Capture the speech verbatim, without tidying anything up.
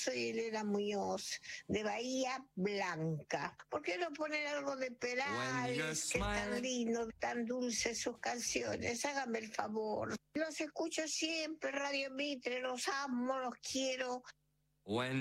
soy Elena Muñoz, de Bahía Blanca. ¿Por qué no poner algo de Perales, que es tan lindo, tan dulces sus canciones? Hágame el favor. Los escucho siempre, Radio Mitre, los amo, los quiero. When